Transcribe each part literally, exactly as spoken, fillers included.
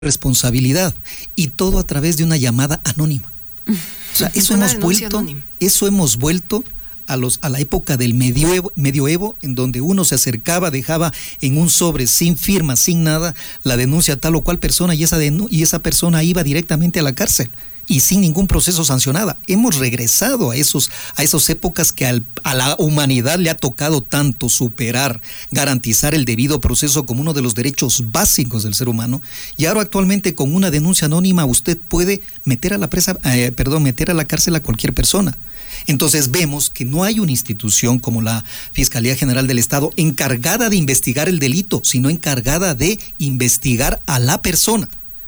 responsabilidad, y todo a través de una llamada anónima. O sea, eso hemos vuelto, anónima. eso hemos vuelto a los a la época del medioevo, medioevo, en donde uno se acercaba, dejaba en un sobre sin firma, sin nada, la denuncia a tal o cual persona, y esa denu- y esa persona iba directamente a la cárcel y sin ningún proceso sancionada. Hemos regresado a esos a esas épocas que al, a la humanidad le ha tocado tanto superar, garantizar el debido proceso como uno de los derechos básicos del ser humano. Y ahora actualmente con una denuncia anónima usted puede meter a la presa, eh, perdón, meter a la cárcel a cualquier persona. Entonces vemos que no hay una institución como la Fiscalía General del Estado encargada de investigar el delito, sino encargada de investigar a la persona.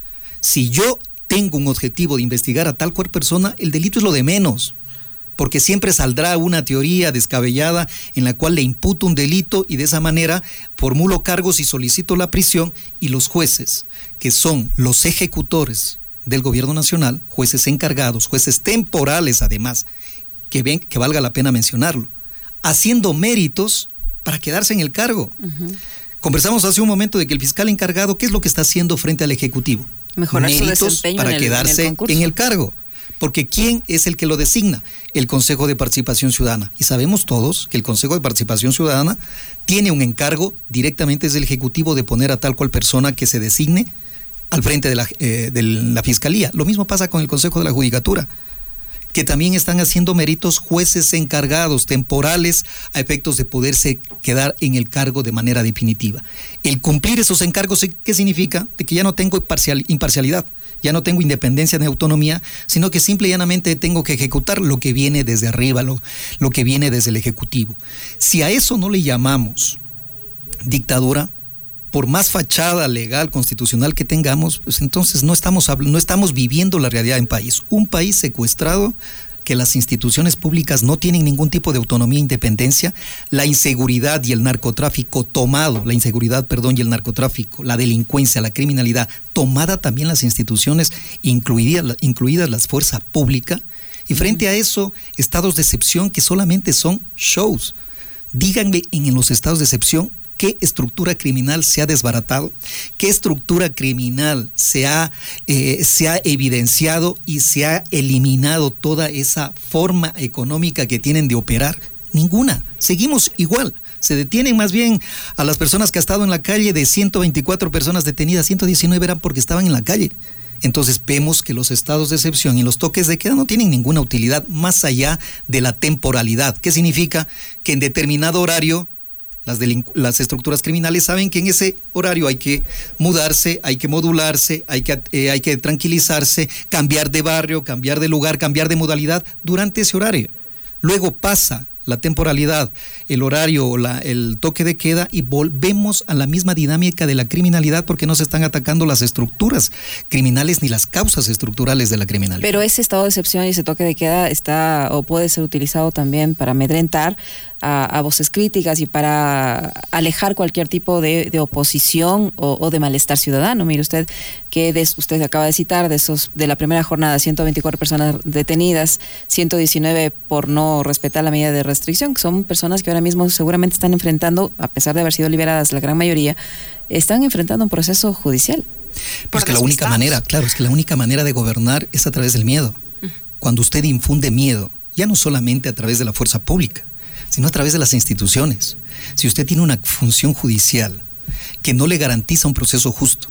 Si yo tengo un objetivo de investigar a tal cual persona, el delito es lo de menos, porque siempre saldrá una teoría descabellada en la cual le imputo un delito y de esa manera formulo cargos y solicito la prisión, y los jueces, que son los ejecutores del gobierno nacional, jueces encargados, jueces temporales además, que ven que valga la pena mencionarlo, haciendo méritos para quedarse en el cargo. Uh-huh. Conversamos hace un momento de que el fiscal encargado, ¿qué es lo que está haciendo frente al Ejecutivo? Mejorar méritos su desempeño para en el, quedarse en el, en el cargo. Porque ¿quién es el que lo designa? El Consejo de Participación Ciudadana. Y sabemos todos que el Consejo de Participación Ciudadana tiene un encargo directamente desde el Ejecutivo de poner a tal cual persona que se designe al frente de la, eh, de la Fiscalía. Lo mismo pasa con el Consejo de la Judicatura, que también están haciendo méritos jueces encargados temporales a efectos de poderse quedar en el cargo de manera definitiva. El cumplir esos encargos, ¿qué significa? De que ya no tengo imparcial, imparcialidad, ya no tengo independencia ni autonomía, sino que simple y llanamente tengo que ejecutar lo que viene desde arriba, lo, lo que viene desde el Ejecutivo. Si a eso no le llamamos dictadura, por más fachada legal, constitucional que tengamos, pues entonces no estamos, no estamos viviendo la realidad en país. Un país secuestrado, que las instituciones públicas no tienen ningún tipo de autonomía e independencia, la inseguridad y el narcotráfico tomado, la inseguridad, perdón, y el narcotráfico, la delincuencia, la criminalidad, tomada también las instituciones, incluidas, incluidas las fuerzas públicas, y frente a eso, estados de excepción que solamente son shows. Díganme en los estados de excepción, ¿qué estructura criminal se ha desbaratado? ¿Qué estructura criminal se ha, eh, se ha evidenciado y se ha eliminado toda esa forma económica que tienen de operar? Ninguna. Seguimos igual. Se detienen más bien a las personas que han estado en la calle. De ciento veinticuatro personas detenidas, ciento diecinueve eran porque estaban en la calle. Entonces vemos que los estados de excepción y los toques de queda no tienen ninguna utilidad más allá de la temporalidad. ¿Qué significa? Que en determinado horario Las, delincu- las estructuras criminales saben que en ese horario hay que mudarse, hay que modularse, hay que, eh, hay que tranquilizarse, cambiar de barrio, cambiar de lugar, cambiar de modalidad durante ese horario. Luego pasa la temporalidad, el horario o la, el toque de queda y volvemos a la misma dinámica de la criminalidad, porque no se están atacando las estructuras criminales ni las causas estructurales de la criminalidad. Pero ese estado de excepción y ese toque de queda está o puede ser utilizado también para amedrentar a, a voces críticas y para alejar cualquier tipo de, de oposición o, o de malestar ciudadano. Mire usted que des, usted acaba de citar de esos de la primera jornada, ciento veinticuatro personas detenidas, ciento diecinueve por no respetar la medida de restricción, que son personas que ahora mismo seguramente están enfrentando, a pesar de haber sido liberadas la gran mayoría, están enfrentando un proceso judicial. Pues que la única manera, claro, es que la única manera de gobernar es a través del miedo. Cuando usted infunde miedo, ya no solamente a través de la fuerza pública, sino a través de las instituciones. Si usted tiene una función judicial que no le garantiza un proceso justo,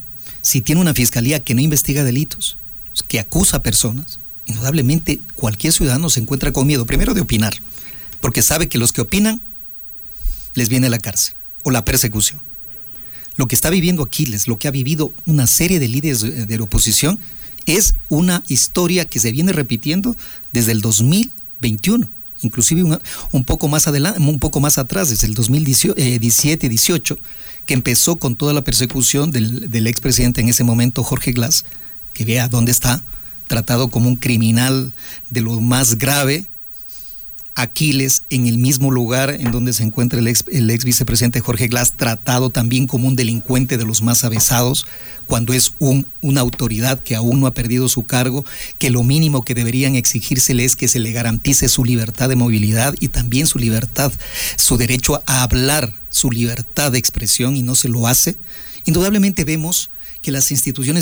si tiene una fiscalía que no investiga delitos, que acusa a personas, indudablemente cualquier ciudadano se encuentra con miedo, primero de opinar, porque sabe que los que opinan les viene la cárcel o la persecución. Lo que está viviendo Aquiles, lo que ha vivido una serie de líderes de la oposición, es una historia que se viene repitiendo desde el dos mil veintiuno, inclusive un, un poco más adelante, un poco más atrás, desde el dos mil diecisiete dieciocho, que empezó con toda la persecución del, del expresidente en ese momento, Jorge Glass, que vea dónde está, tratado como un criminal de lo más grave. Aquiles, en el mismo lugar en donde se encuentra el ex, el ex vicepresidente Jorge Glass, tratado también como un delincuente de los más avesados, cuando es un, una autoridad que aún no ha perdido su cargo, que lo mínimo que deberían exigírsele es que se le garantice su libertad de movilidad y también su libertad, su derecho a hablar, su libertad de expresión, y no se lo hace. Indudablemente vemos que las instituciones